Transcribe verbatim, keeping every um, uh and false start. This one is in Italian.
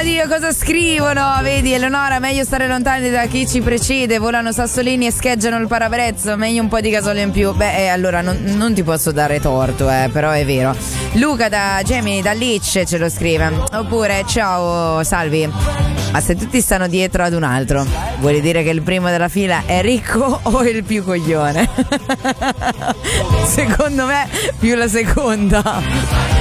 Dio, cosa scrivono? Vedi, Eleonora, meglio stare lontani da chi ci precede. Volano sassolini e scheggiano il parabrezzo. Meglio un po' di gasolio in più. Beh, eh, allora non, non ti posso dare torto, eh, però è vero. Luca da Gemini, da Licce ce lo scrive. Oppure, ciao, salvi. Ma se tutti stanno dietro ad un altro, vuol dire che il primo della fila è ricco o il più coglione? Secondo me più la seconda.